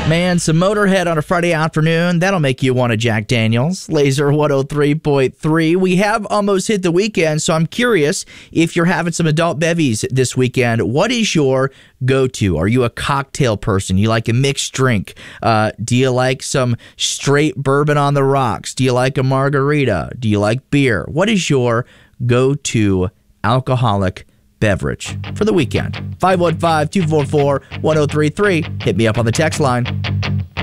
Man, some Motorhead on a Friday afternoon. That'll make you want a Jack Daniels. Laser 103.3. We have almost hit the weekend, so I'm curious if you're having some adult bevies this weekend. What is your go-to? Are you a cocktail person? You like a mixed drink? Do you like some straight bourbon on the rocks? Do you like a margarita? Do you like beer? What is your go-to alcoholic beverage for the weekend? 515-244-1033. Hit me up on the text line.